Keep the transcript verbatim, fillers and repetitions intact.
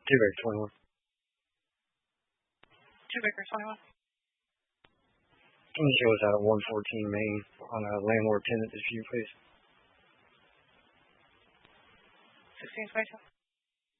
Two Baker twenty-one. Two Baker twenty-one. Can you show us out at one fourteen Main on a landlord tenant dispute, please? sixteen twenty-two.